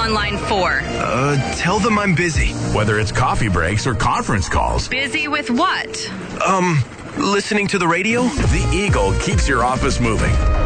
on line 4? Tell them I'm busy. Whether it's coffee breaks or conference calls. Busy with what? Listening to the radio? The Eagle keeps your office moving.